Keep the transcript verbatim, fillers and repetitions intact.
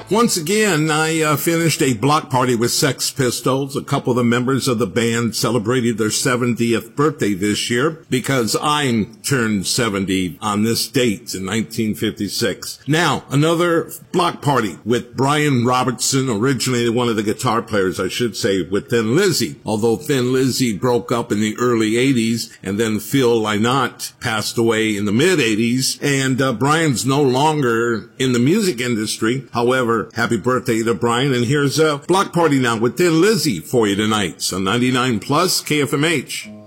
once again, I uh, finished a block party with Sex Pistols. A couple of the members of the band celebrated their seventieth birthday this year because I turned seventy on this date in nineteen fifty-six. Now, another block party with Brian Robertson, originally one of the guitar players, I should say, with Thin Lizzy. Although Thin Lizzy broke up in the early eighties, and then Phil Lynott passed away in the mid-eighties, and uh, Brian's no longer in the music industry. However, happy birthday to Brian, and here's a block party now with Thin Lizzy for you tonight on ninety-nine plus K F M H.